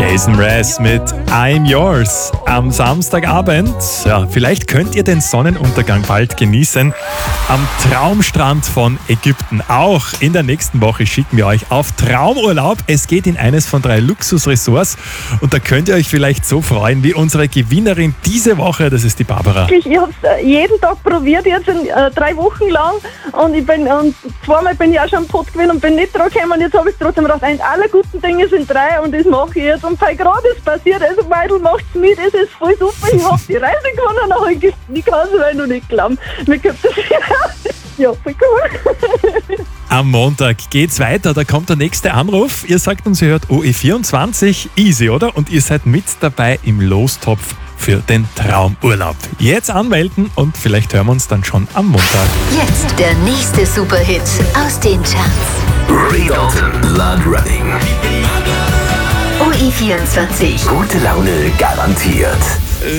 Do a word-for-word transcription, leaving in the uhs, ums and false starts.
Jason Mraz mit I'm Yours am Samstagabend. Ja, vielleicht könnt ihr den Sonnenuntergang bald genießen am Traumstrand von Ägypten. Auch in der nächsten Woche schicken wir euch auf Traumurlaub. Es geht in eines von drei Luxusressorts und da könnt ihr euch vielleicht so freuen wie unsere Gewinnerin diese Woche. Das ist die Barbara. Ich habe es jeden Tag probiert, jetzt in, äh, drei Wochen lang und ich bin und zweimal bin ich auch schon am Pott gewesen und bin nicht dran gekommen und jetzt habe ich trotzdem gedacht, eins aller guten Dinge sind drei und das mache ich jetzt und weil gerade ist passiert, also Meidl macht's mit, es ist voll super, ich habe die Reise gewonnen nach Ägypten, ich kann es noch nicht glauben. Mir gibt das ja, voll cool. Am Montag geht's weiter, da kommt der nächste Anruf. Ihr sagt uns, ihr hört O E vierundzwanzig, easy, oder? Und ihr seid mit dabei im Lostopf für den Traumurlaub. Jetzt anmelden und vielleicht hören wir uns dann schon am Montag. Jetzt der nächste Superhit aus den Charts. Ray Dalton, Blood Running. O E vierundzwanzig. Gute Laune garantiert.